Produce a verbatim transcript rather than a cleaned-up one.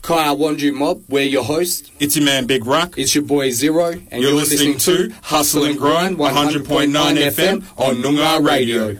Kaya Wanju Mob, we're your host. It's your man Big Rock. It's your boy Zero. And you're, you're listening, listening to Hustle and Grind one hundred point nine F M on Noongar Radio.